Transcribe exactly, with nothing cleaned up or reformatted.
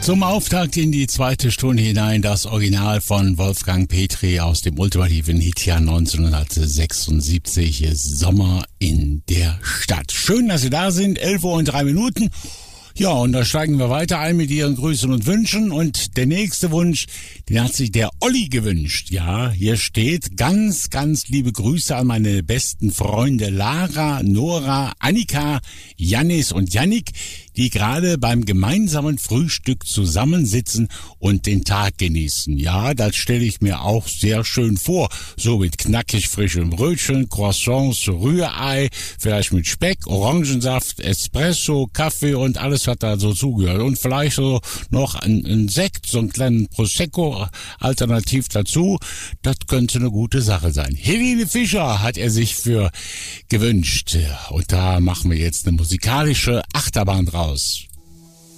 Zum Auftakt in die zweite Stunde hinein das Original von Wolfgang Petri aus dem ultimativen Hitjahr neunzehnhundertsechsundsiebzig, Sommer in der Stadt. Schön, dass Sie da sind, elf Uhr und drei Minuten. Ja, und da steigen wir weiter ein mit Ihren Grüßen und Wünschen. Und der nächste Wunsch, den hat sich der Olli gewünscht. Ja, hier steht: ganz, ganz liebe Grüße an meine besten Freunde Lara, Nora, Annika, Jannis und Jannik, die gerade beim gemeinsamen Frühstück zusammensitzen und den Tag genießen. Ja, das stelle ich mir auch sehr schön vor. So mit knackig frischem Brötchen, Croissants, Rührei, vielleicht mit Speck, Orangensaft, Espresso, Kaffee und alles, was da so zugehört. Und vielleicht so noch ein, ein Sekt, so einen kleinen Prosecco alternativ dazu. Das könnte eine gute Sache sein. Helene Fischer hat er sich für gewünscht. Und da machen wir jetzt eine musikalische Achterbahn draus.